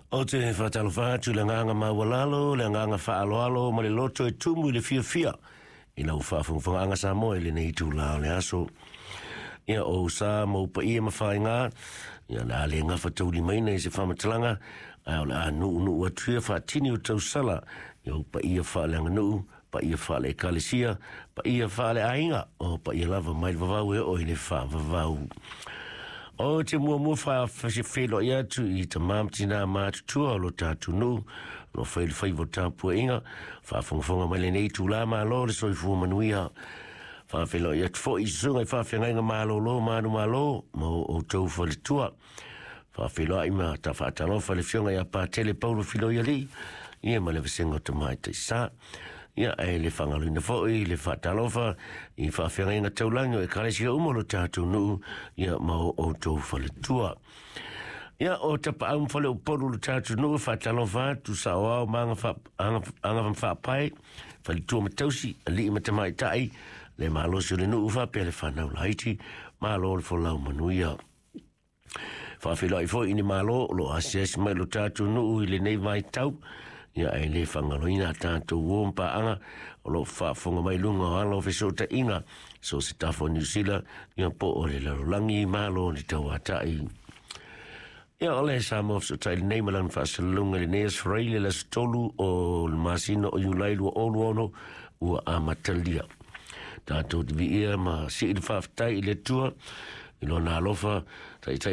O te whatalofa tu le nganga mawalalo, le nganga whaaloalo, ma le loto e tumu le fia. Ina u whaafunga sa mo e le nei tu lao le aso. Ia o sa mo pa ia mawhai ngā, ia la le ngā whatauli mai nei se whamatalanga, ai o le a nu atuia whaatini o tau sala, ia o pa ia whaaleanga nu, pa ia whaale kalesia, pa ia whaale ainga, o pa ia lava mai vavau e o i le whaavavau. O te mua whelo ia tu i ta mamtina mātutua lo tātu nu, no whaivo tāpua inga, whaafonga mai le nei tu la malo le soi fu manuia. Whaafelo ia tu fo i sunga i whaafenga inga malo lo, manu malo, mo o tau whalitua. Whaafelo a ima ta whaatalofa le fionga ia pā tele paulo filo ia li, ia ma le visenga ta mai te sa. Ia e le whangaluina fōi, le whatalofa, i whawhenga inga taulango e karesia umolo tātou nuu, ia mau o tau whaletua. Ia o tapa au mwhale o poru le tātou nuu, whatalofa, tu sa o au anga whapai, whaletua matausi, a li matamai tai, le mahalosi o le nuu whape le whanau laiti, mahalo le wholau manuia. Whawhelo i fōi ini mahalo, lo asiasi mai lo tātou nuu i le nei vai tau, ia e le whangaloina tātou wōmpa anga o lo whaafonga mai lunga o alo whesota inga so se tafo New Zealand ia po o le larolangi malo ni tau atai. Ia ole sa mo so tai nei malan whaasalunga le neas whareile la stolu o le masino o iulailu o oluono ua amatalia. Tātou divi ia ma si ili whaftai i le tua ilo nā alofa tai